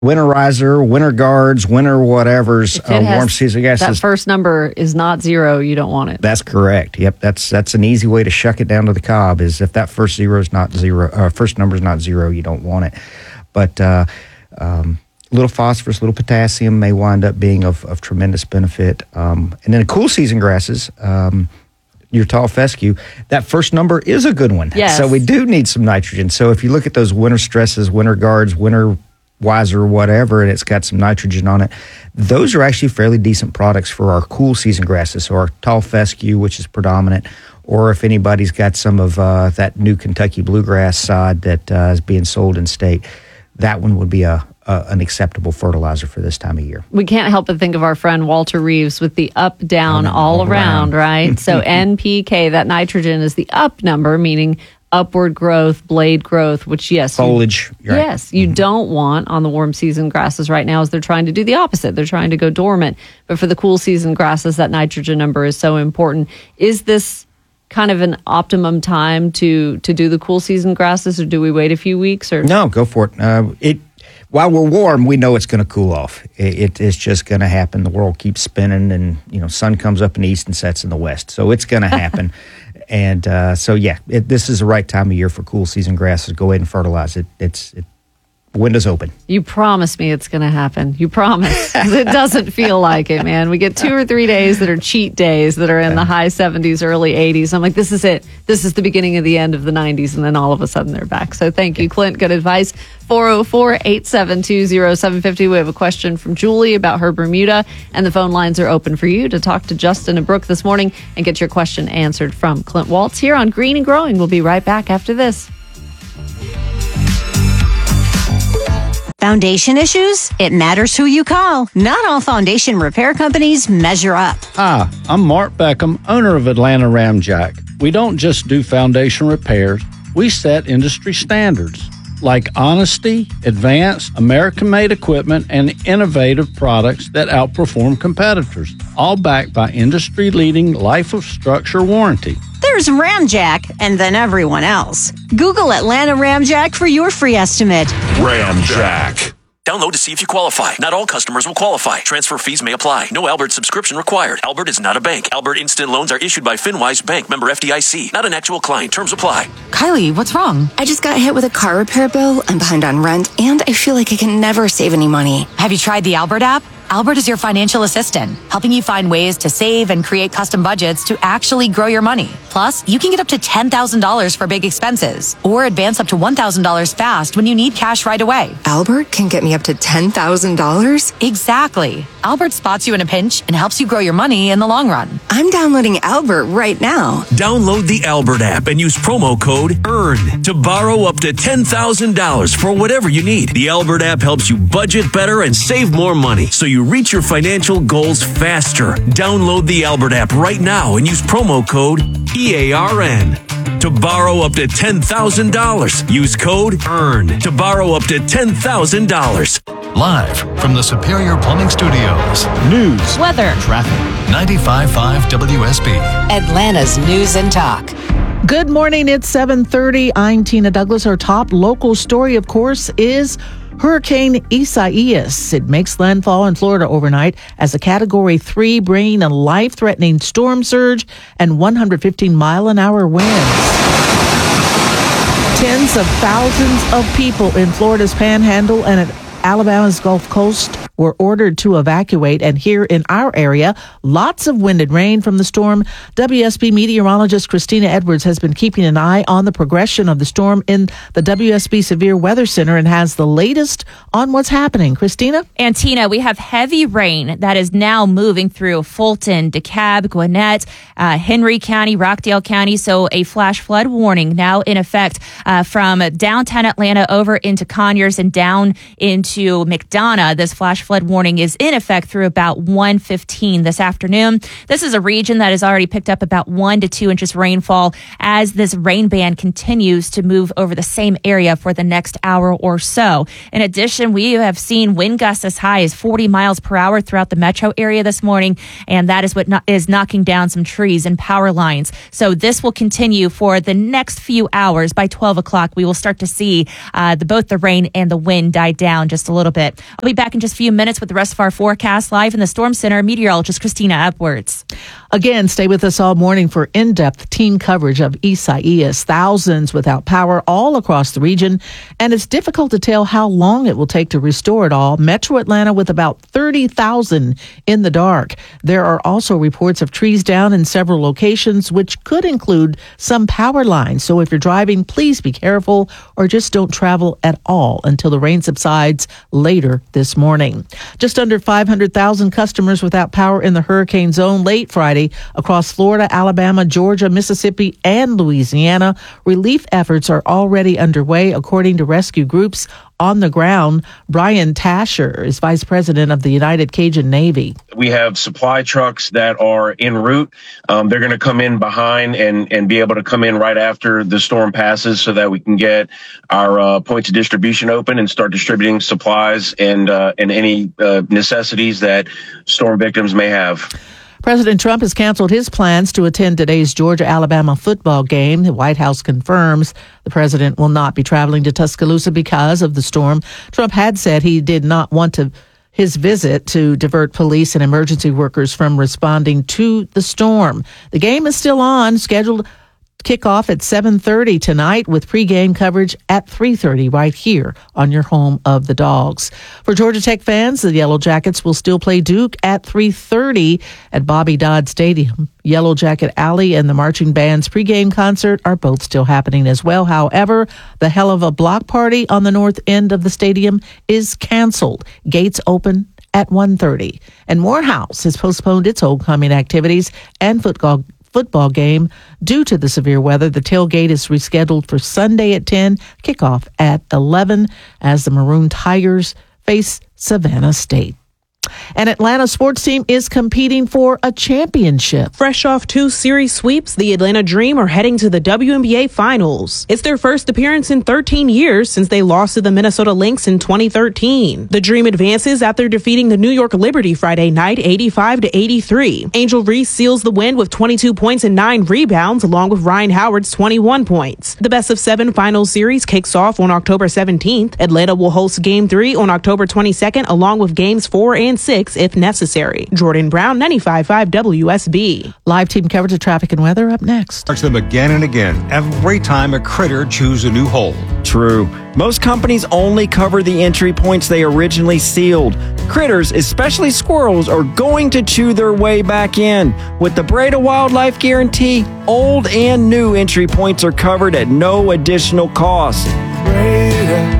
winterizer, winter guards, winter whatevers, warm season gases. That first number is not 0, you don't want it. That's correct. Yep, that's an easy way to shuck it down to the cob. Is if that first number is not 0, you don't want it. But little phosphorus, little potassium may wind up being of tremendous benefit. And then cool season grasses. Your tall fescue, that first number is a good one. Yes. So we do need some nitrogen. So if you look at those winter stresses, winter guards, winter wiser, whatever, and it's got some nitrogen on it, those are actually fairly decent products for our cool season grasses. So our tall fescue, which is predominant, or if anybody's got some of that new Kentucky bluegrass sod that is being sold in state, that one would be an acceptable fertilizer for this time of year. We can't help but think of our friend Walter Reeves with the up, down, all around, right? So NPK, that nitrogen is the up number, meaning upward growth, blade growth, which foliage. Yes, you don't want on the warm season grasses right now, as they're trying to do the opposite. They're trying to go dormant. But for the cool season grasses, that nitrogen number is so important. Is this kind of an optimum time to do the cool season grasses, or do we wait a few weeks? Or no, go for it. While we're warm, we know it's going to cool off. It's just going to happen. The world keeps spinning, and sun comes up in the east and sets in the west. So it's going to happen. And this is the right time of year for cool season grasses. Go ahead and fertilize it. Windows open. You promise me it's going to happen. You promise. 'Cause it doesn't feel like it, man. We get 2 or 3 days that are cheat days that are in the high 70s, early 80s. I'm like, this is it. This is the beginning of the end of the 90s. And then all of a sudden they're back. So thank you, Clint. Good advice. 404-872-0750. We have a question from Julie about her Bermuda, and the phone lines are open for you to talk to Justin and Brooke this morning and get your question answered from Clint Waltz here on Green and Growing. We'll be right back after this. Foundation issues? It matters who you call. Not all foundation repair companies measure up. Hi, I'm Mark Beckham, owner of Atlanta Ramjack. We don't just do foundation repairs, we set industry standards like honesty, advanced, American-made equipment, and innovative products that outperform competitors, all backed by industry-leading life of structure warranty. There's Ramjack, and then everyone else. Google Atlanta Ramjack for your free estimate. Ramjack. Download to see if you qualify. Not all customers will qualify. Transfer fees may apply. No Albert subscription required. Albert is not a bank. Albert Instant Loans are issued by FinWise Bank, member FDIC. Not an actual client. Terms apply. Kylie, what's wrong? I just got hit with a car repair bill. I'm behind on rent, and I feel like I can never save any money. Have you tried the Albert app? Albert is your financial assistant, helping you find ways to save and create custom budgets to actually grow your money. Plus, you can get up to $10,000 for big expenses or advance up to $1,000 fast when you need cash right away. Albert can get me up to $10,000? Exactly. Albert spots you in a pinch and helps you grow your money in the long run. I'm downloading Albert right now. Download the Albert app and use promo code EARN to borrow up to $10,000 for whatever you need. The Albert app helps you budget better and save more money, so you reach your financial goals faster. Download the Albert app right now and use promo code EARN to borrow up to $10,000. Use code EARN to borrow up to $10,000. Live from the Superior Plumbing Studios. News, weather, Traffic. 95.5 WSB. Atlanta's News and Talk. Good morning. It's 7:30. I'm Tina Douglas. Our top local story, of course, is Hurricane Isaias. It makes landfall in Florida overnight as a Category 3, bringing a life-threatening storm surge and 115-mile-an-hour winds. Tens of thousands of people in Florida's Panhandle and at Alabama's Gulf Coast were ordered to evacuate, and here in our area, lots of wind and rain from the storm. WSB meteorologist Christina Edwards has been keeping an eye on the progression of the storm in the WSB Severe Weather Center and has the latest on what's happening. Christina? And Tina, we have heavy rain that is now moving through Fulton, DeKalb, Gwinnett, Henry County, Rockdale County. So a flash flood warning now in effect from downtown Atlanta over into Conyers and down into McDonough. This flash flood flood warning is in effect through about 1:15 this afternoon. This is a region that has already picked up about 1 to 2 inches rainfall as this rain band continues to move over the same area for the next hour or so. In addition, we have seen wind gusts as high as 40 miles per hour throughout the metro area this morning, and that is what is knocking down some trees and power lines. So this will continue for the next few hours. By 12 o'clock, we will start to see both the rain and the wind die down just a little bit. I'll be back in just a few minutes with the rest of our forecast live in the Storm Center. Meteorologist Christina Upwards. Again, stay with us all morning for in-depth team coverage of Isaias. Thousands without power all across the region, and it's difficult to tell how long it will take to restore it all. Metro Atlanta with about 30,000 in the dark. There are also reports of trees down in several locations, which could include some power lines. So if you're driving, please be careful or just don't travel at all until the rain subsides later this morning. Just under 500,000 customers without power in the hurricane zone late Friday across Florida, Alabama, Georgia, Mississippi, and Louisiana. Relief efforts are already underway, according to rescue groups on the ground. Brian Tasher is vice president of the United Cajun Navy. We have supply trucks that are en route. They're going to come in behind and be able to come in right after the storm passes so that we can get our points of distribution open and start distributing supplies and any necessities that storm victims may have. President Trump has canceled his plans to attend today's Georgia-Alabama football game. The White House confirms the president will not be traveling to Tuscaloosa because of the storm. Trump had said he did not want his visit to divert police and emergency workers from responding to the storm. The game is still on, scheduled kickoff at 7:30 tonight with pregame coverage at 3:30 right here on your home of the Dogs. For Georgia Tech fans, the Yellow Jackets will still play Duke at 3:30 at Bobby Dodd Stadium. Yellow Jacket Alley and the marching band's pregame concert are both still happening as well. However, the Hell of a Block Party on the north end of the stadium is canceled. Gates open at 1:30. And Morehouse has postponed its homecoming activities and football game due to the severe weather. The tailgate is rescheduled for Sunday at 10, kickoff at 11 as the Maroon Tigers face Savannah State. An Atlanta sports team is competing for a championship. Fresh off 2 series sweeps, the Atlanta Dream are heading to the WNBA Finals. It's their first appearance in 13 years since they lost to the Minnesota Lynx in 2013. The Dream advances after defeating the New York Liberty Friday night 85-83. Angel Reese seals the win with 22 points and 9 rebounds, along with Ryan Howard's 21 points. The best of 7 final series kicks off on October 17th. Atlanta will host Game 3 on October 22nd, along with Games 4 and 6 if necessary. Jordan Brown, 95.5 WSB. Live team coverage of traffic and weather up next. Watch them again and again every time a critter chews a new hole. True. Most companies only cover the entry points they originally sealed. Critters, especially squirrels, are going to chew their way back in. With the Breda Wildlife Guarantee, old and new entry points are covered at no additional cost. Breda.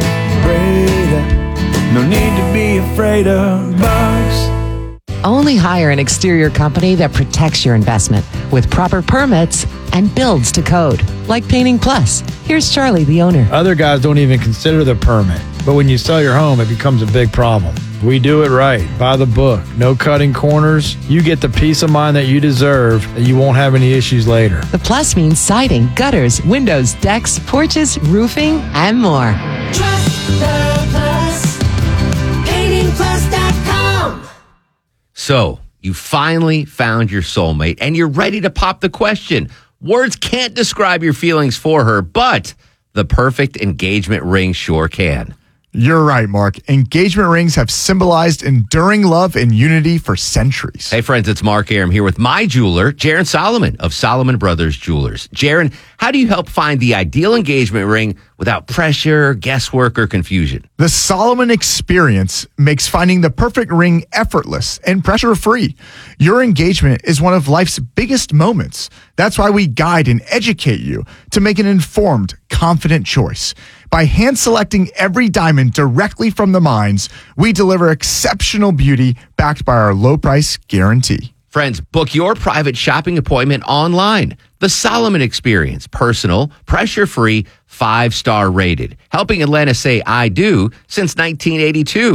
No need to be afraid of bugs. Only hire an exterior company that protects your investment with proper permits and builds to code, like Painting Plus. Here's Charlie, the owner. Other guys don't even consider the permit, but when you sell your home, it becomes a big problem. We do it right, by the book, no cutting corners. You get the peace of mind that you deserve, that you won't have any issues later. The Plus means siding, gutters, windows, decks, porches, roofing, and more. Trust the Plus. PaintingPlus.com. So, you finally found your soulmate and you're ready to pop the question. Words can't describe your feelings for her, but the perfect engagement ring sure can. You're right, Mark. Engagement rings have symbolized enduring love and unity for centuries. Hey, friends, it's Mark Aram here with my jeweler, Jaron Solomon of Solomon Brothers Jewelers. Jaron, how do you help find the ideal engagement ring without pressure, guesswork, or confusion? The Solomon experience makes finding the perfect ring effortless and pressure-free. Your engagement is one of life's biggest moments. That's why we guide and educate you to make an informed, confident choice. By hand-selecting every diamond directly from the mines, we deliver exceptional beauty backed by our low-price guarantee. Friends, book your private shopping appointment online. The Solomon Experience, personal, pressure-free, 5-star rated, helping Atlanta say I do since 1982.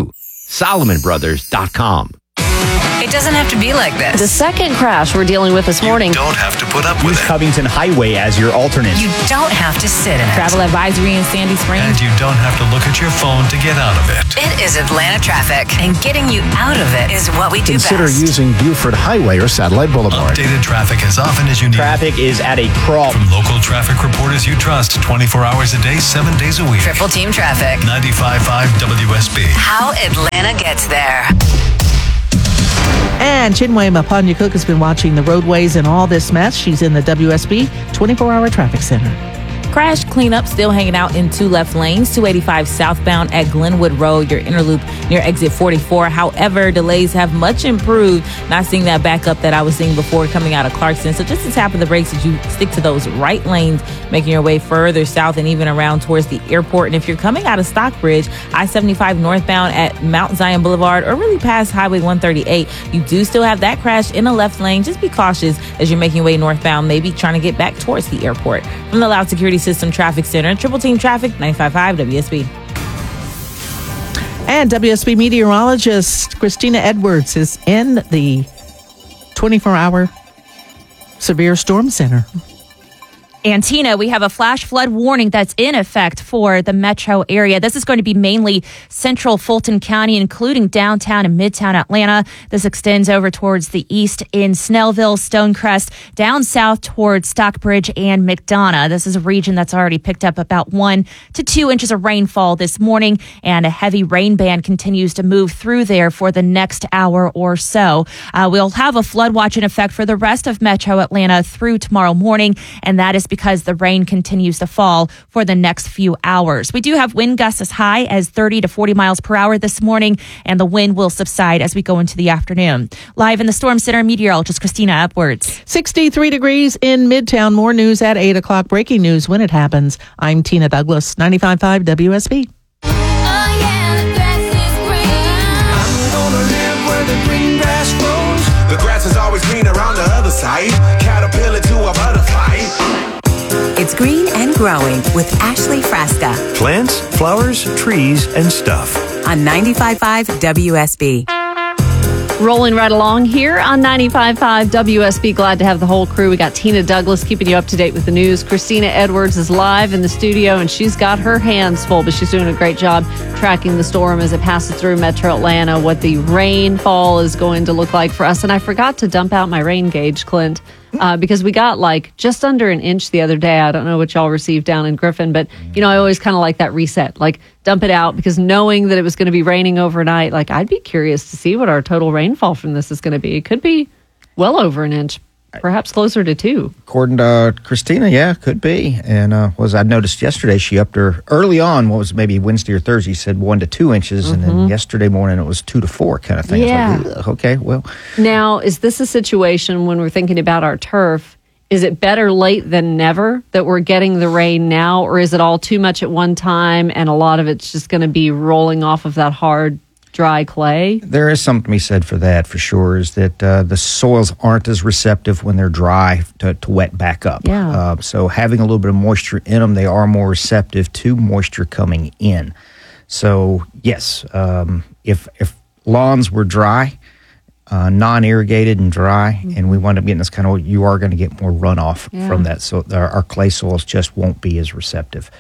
SolomonBrothers.com. It doesn't have to be like this. The second crash we're dealing with this morning. Don't have to put up with Use it. Covington Highway as your alternate. You don't have to sit in it. Travel advisory in Sandy Springs. And you don't have to look at your phone to get out of it. It is Atlanta traffic, and getting you out of it is what we do Consider best. using Buford Highway or Satellite Boulevard. Updated traffic as often as you need. Traffic is at a crawl. From local traffic reporters you trust 24 hours a day, 7 days a week. Triple Team Traffic. 95.5 WSB. How Atlanta gets there. And Chinwe Mapanya Cook has been watching the roadways and all this mess. She's in the WSB 24-hour traffic center. Crash cleanup still hanging out in two left lanes, 285 southbound at Glenwood Road, your inner loop near exit 44. However, delays have much improved. Not seeing that backup that I was seeing before coming out of Clarkston. So just to tap of the brakes as you stick to those right lanes, making your way further south and even around towards the airport. And if you're coming out of Stockbridge, I-75 northbound at Mount Zion Boulevard or really past Highway 138, you do still have that crash in the left lane. Just be cautious as you're making your way northbound, maybe trying to get back towards the airport. From the Loud Security System Traffic Center, Triple Team Traffic, 95.5 WSB. And WSB meteorologist Christina Edwards is in the 24-hour severe storm center. And Tina, we have a flash flood warning that's in effect for the metro area. This is going to be mainly central Fulton County, including downtown and midtown Atlanta. This extends over towards the east in Snellville, Stonecrest, down south towards Stockbridge and McDonough. This is a region that's already picked up about 1 to 2 inches of rainfall this morning, and a heavy rain band continues to move through there for the next hour or so. We'll have a flood watch in effect for the rest of metro Atlanta through tomorrow morning, and that is because the rain continues to fall for the next few hours. We do have wind gusts as high as 30 to 40 miles per hour this morning, and the wind will subside as we go into the afternoon. Live in the Storm Center, meteorologist Christina Edwards. 63 degrees in Midtown. More news at 8 o'clock. Breaking news when it happens. I'm Tina Douglas, 95.5 WSB. The grass is always greener on the other side. Caterpillar to a butterfly. It's green and growing with Ashley Frasca. Plants, flowers, trees, and stuff. On 95.5 WSB. Rolling right along here on 95.5 WSB. Glad to have the whole crew. We got Tina Douglas keeping you up to date with the news. Christina Edwards is live in the studio, and she's got her hands full, but she's doing a great job tracking the storm as it passes through metro Atlanta, what the rainfall is going to look like for us. And I forgot to dump out my rain gauge, Clint, because we got like just under an inch the other day. I don't know what y'all received down in Griffin, but you know, I always kind of like that reset, like dump it out, because knowing that it was going to be raining overnight, like I'd be curious to see what our total rainfall from this is going to be. It could be well over an inch, perhaps closer to 2. According to Christina, yeah, could be. And was I noticed yesterday she upped her early on, what was it, maybe Wednesday or Thursday, said 1 to 2 inches, and then yesterday morning it was 2 to 4 kind of thing. Yeah. It's like, ugh, okay, well. Now, is this a situation when we're thinking about our turf? Is it better late than never that we're getting the rain now, or is it all too much at one time and a lot of it's just going to be rolling off of that hard, dry clay? There is something to be said for that, for sure, is that the soils aren't as receptive when they're dry to wet back up. Yeah. So having a little bit of moisture in them, they are more receptive to moisture coming in. So, yes, if lawns were dry, non-irrigated and dry, and we wind up getting this kind of, you are going to get more runoff from that. So our clay soils just won't be as receptive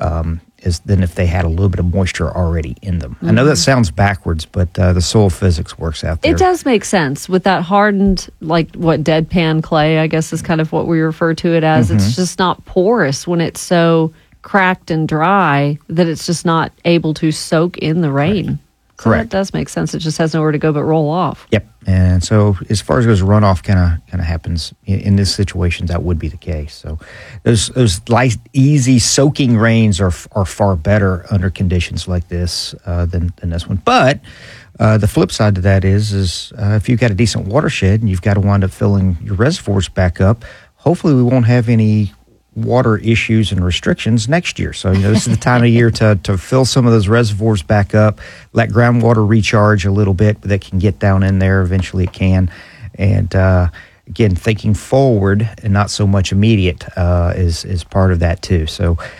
as than if they had a little bit of moisture already in them. I know that sounds backwards, but the soil physics works out there. It does make sense with that hardened, like what deadpan clay, I guess is kind of what we refer to it as. It's just not porous when it's so cracked and dry that it's just not able to soak in the rain. Right. So Correct. that does make sense. It just has nowhere to go but roll off. Yep. And so as far as goes, runoff kind of happens in this situation. That would be the case. So those light, easy soaking rains are far better under conditions like this than this one. But the flip side to that is if you've got a decent watershed and you've got to wind up filling your reservoirs back up, hopefully we won't have any water issues and restrictions next year. So, this is the time of year to fill some of those reservoirs back up, let groundwater recharge a little bit, but that can get down in there. Eventually it can. And again, thinking forward and not so much immediate is part of that too. So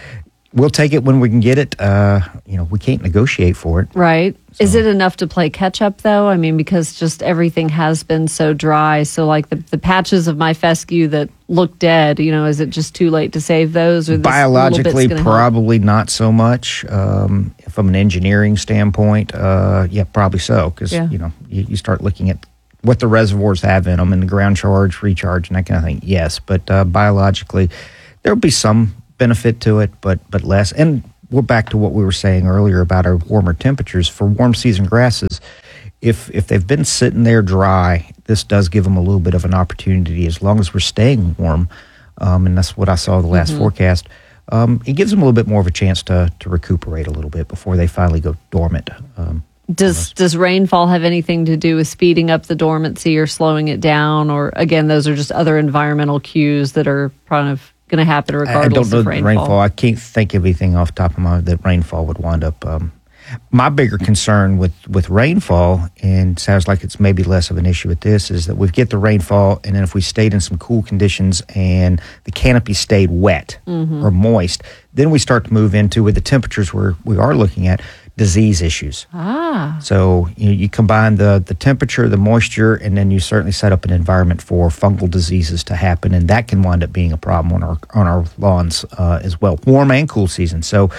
we'll take it when we can get it. We can't negotiate for it. Right. Is it enough to play catch up, though? I mean, because just everything has been so dry. So, like the patches of my fescue that look dead, is it just too late to save those? Or biologically, probably not so much. From an engineering standpoint, probably so. Because, you start looking at what the reservoirs have in them and the ground charge, recharge, and that kind of thing. Yes, but biologically, there'll be some benefit to it, but less. And we're back to what we were saying earlier about our warmer temperatures. For warm season grasses, if they've been sitting there dry, this does give them a little bit of an opportunity as long as we're staying warm. And that's what I saw the last forecast. It gives them a little bit more of a chance to recuperate a little bit before they finally go dormant. Does rainfall have anything to do with speeding up the dormancy or slowing it down? Or again, those are just other environmental cues that are kind of going to happen regardless of rainfall. I can't think of anything off the top of my head that rainfall would wind up. My bigger concern with rainfall, and sounds like it's maybe less of an issue with this, is that we get the rainfall, and then if we stayed in some cool conditions and the canopy stayed wet or moist, then we start to move into, with the temperatures we are looking at, disease issues. So you combine the temperature, the moisture, and then you certainly set up an environment for fungal diseases to happen, and that can wind up being a problem on our lawns as well, warm and cool season. So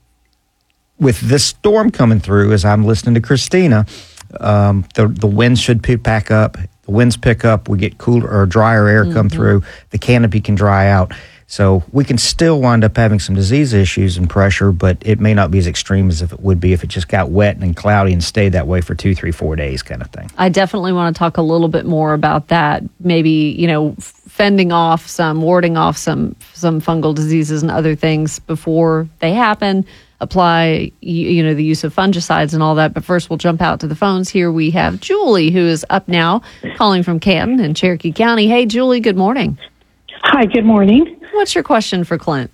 with this storm coming through, as I'm listening to Christina, the winds should back up. The winds pick up. We get cooler or drier air come through. The canopy can dry out. So we can still wind up having some disease issues and pressure, but it may not be as extreme as if it would be if it just got wet and cloudy and stayed that way for 2, 3, 4 days kind of thing. I definitely want to talk a little bit more about that. Maybe, warding off some fungal diseases and other things before they happen. Apply, the use of fungicides and all that. But first, we'll jump out to the phones. Here we have Julie, who is up now, calling from Canton in Cherokee County. Hey, Julie, good morning. Hi, good morning. What's your question for Clint?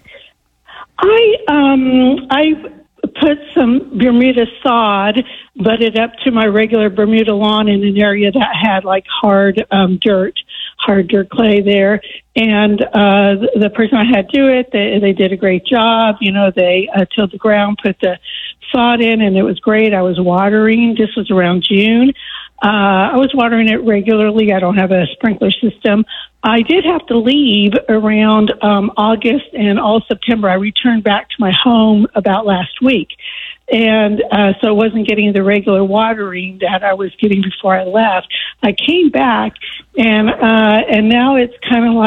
I put some Bermuda sod, butted up to my regular Bermuda lawn in an area that had like hard dirt clay there. And the person I had do it, they did a great job. They tilled the ground, put the sod in, and it was great. I was watering. This was around June. I was watering it regularly. I don't have a sprinkler system. I did have to leave around August and all September. I returned back to my home about last week. And so I wasn't getting the regular watering that I was getting before I left. I came back, and now it's kind of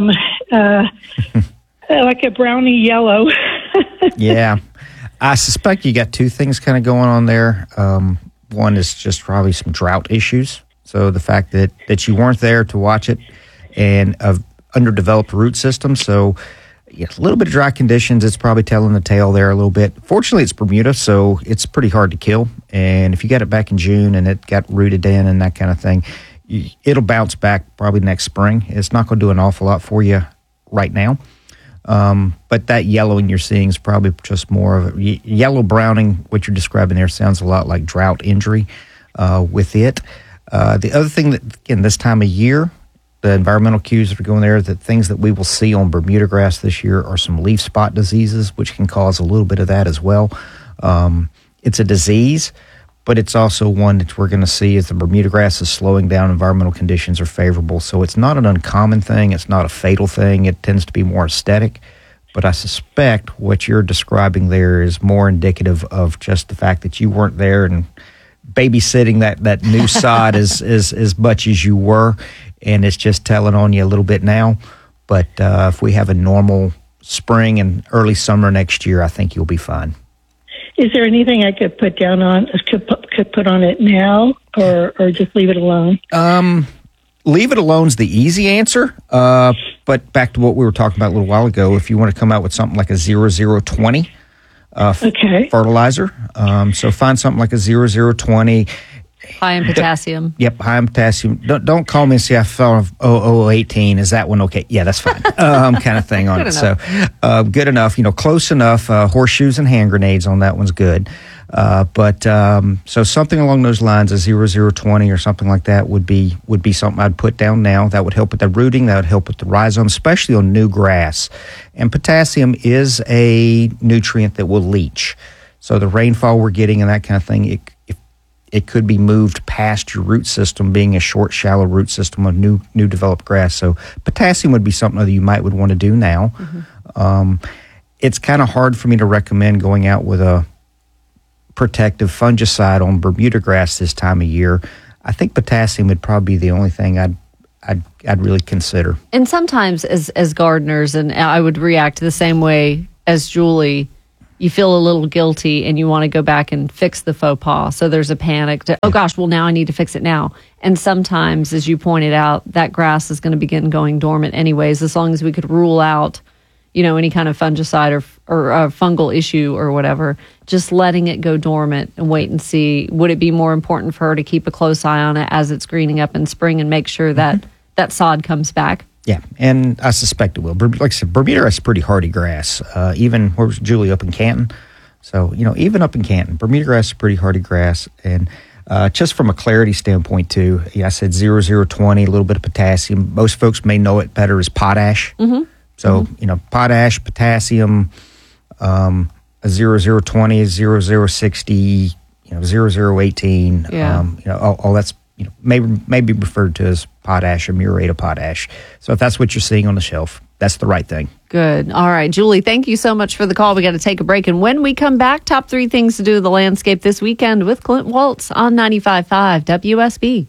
like a browny yellow. Yeah. I suspect you got two things kind of going on there. One is just probably some drought issues. So the fact that you weren't there to watch it, and of underdeveloped root system. So a little bit of dry conditions. It's probably telling the tale there a little bit. Fortunately, it's Bermuda, so it's pretty hard to kill. And if you got it back in June and it got rooted in and that kind of thing, it'll bounce back probably next spring. It's not going to do an awful lot for you right now. But that yellowing you're seeing is probably just more of a yellow browning. What you're describing there sounds a lot like drought injury with it. The other thing that, again, this time of year, the environmental cues that are going there, the things that we will see on Bermuda grass this year are some leaf spot diseases, which can cause a little bit of that as well. It's a disease, but it's also one that we're going to see as the Bermuda grass is slowing down, environmental conditions are favorable. So it's not an uncommon thing. It's not a fatal thing. It tends to be more aesthetic. But I suspect what you're describing there is more indicative of just the fact that you weren't there and babysitting that new sod as much as you were. And it's just telling on you a little bit now. But if we have a normal spring and early summer next year, I think you'll be fine. Is there anything I could put down on, could put on it now, or just leave it alone? Leave it alone is the easy answer. But back to what we were talking about a little while ago, if you want to come out with something like a 0020 fertilizer, so find something like a 0020. High in potassium. Yep, high in potassium. Don't call me and say I thought of 0018. Is that one okay? Yeah, that's fine. Kind of thing on Good it. So good enough. Close enough. Horseshoes and hand grenades on that one's good. So something along those lines, a 0020 or something like that would be something I'd put down now. That would help with the rooting. That would help with the rhizome, especially on new grass. And potassium is a nutrient that will leach. So the rainfall we're getting and that kind of thing, it could be moved past your root system, being a short, shallow root system of new developed grass. So potassium would be something that you might would want to do now. Mm-hmm. It's kind of hard for me to recommend going out with a protective fungicide on Bermuda grass this time of year. I think potassium would probably be the only thing I'd really consider. And sometimes as gardeners, and I would react the same way as Julie, you feel a little guilty and you want to go back and fix the faux pas. So there's a panic to, oh gosh, well now I need to fix it now. And sometimes, as you pointed out, that grass is going to begin going dormant anyways, as long as we could rule out, any kind of fungicide or a fungal issue or whatever, just letting it go dormant and wait and see. Would it be more important for her to keep a close eye on it as it's greening up in spring and make sure that that sod comes back? Yeah, and I suspect it will. Like I said, Bermuda is pretty hardy grass. Even, where was Julie, up in Canton? So, even up in Canton, Bermuda grass is pretty hardy grass. And just from a clarity standpoint, too, I said 0020, a little bit of potassium. Most folks may know it better as potash. Mm-hmm. So, potash, potassium, a 0020, 0060, 0018. Yeah. All that's, maybe referred to as potash or muriate of potash. So if that's what you're seeing on the shelf, that's the right thing. Good. All right, Julie, thank you so much for the call. We got to take a break. And when we come back, top 3 things to do with the landscape this weekend with Clint Waltz on 95.5 WSB.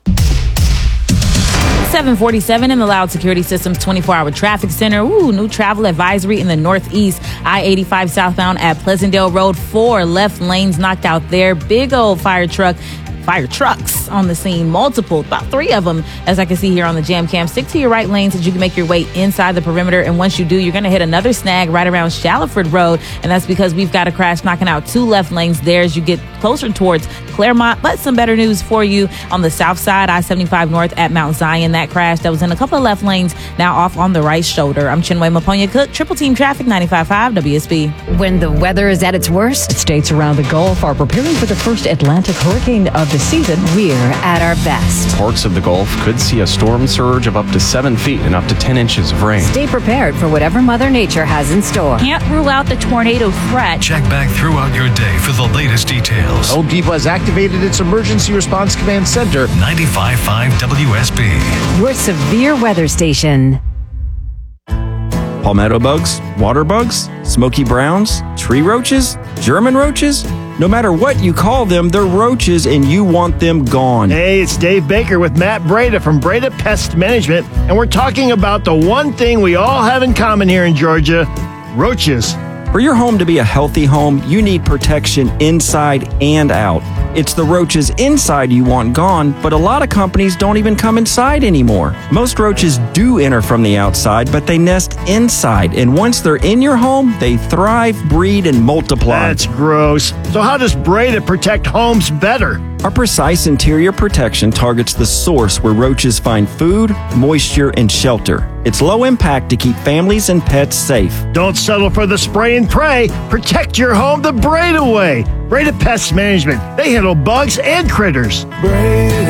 747 in the Loud Security Systems 24-hour traffic center. New travel advisory in the Northeast. I-85 southbound at Pleasantdale Road. 4 left lanes knocked out there. Big old fire trucks on the scene, multiple, about 3 of them, as I can see here on the jam cam. Stick to your right lanes as you can make your way inside the perimeter, and once you do, you're going to hit another snag right around Shallowford Road, and that's because we've got a crash knocking out 2 left lanes there as you get closer towards Claremont. But some better news for you on the south side, I-75 north at Mount Zion. That crash that was in a couple of left lanes, now off on the right shoulder. I'm Chinwe Maponya-Cook, Triple Team Traffic, 95.5 WSB. When the weather is at its worst, states around the Gulf are preparing for the first Atlantic hurricane of the season. We're at our best. Parts of the Gulf could see a storm surge of up to 7 feet and up to 10 inches of rain. Stay prepared for whatever Mother Nature has in store. Can't rule out the tornado threat. Check back throughout your day for the latest details. Home Depot has activated its Emergency Response Command Center. 95.5 WSB. Your severe weather station. Palmetto bugs, water bugs, smoky browns, tree roaches, German roaches. No matter what you call them, they're roaches and you want them gone. Hey, it's Dave Baker with Matt Breda from Breda Pest Management, and we're talking about the one thing we all have in common here in Georgia, roaches. For your home to be a healthy home, you need protection inside and out. It's the roaches inside you want gone, but a lot of companies don't even come inside anymore. Most roaches do enter from the outside, but they nest inside, and once they're in your home, they thrive, breed, and multiply. That's gross. So how does Breda protect homes better? Our precise interior protection targets the source where roaches find food, moisture, and shelter. It's low impact to keep families and pets safe. Don't settle for the spray and pray. Protect your home the Breda way. Breda Pest Management. They handle bugs and critters. Breda.